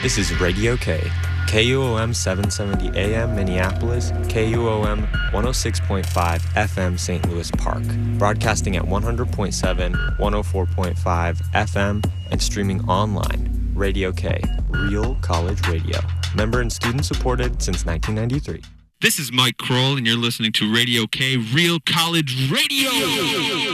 This is Radio K, KUOM 770 AM Minneapolis, KUOM 106.5 FM St. Louis Park, broadcasting at 100.7, 104.5 FM, and streaming online. Radio K, Real College Radio. Member and student supported since 1993. This is Mike Kroll, and you're listening to Radio K, Real College Radio!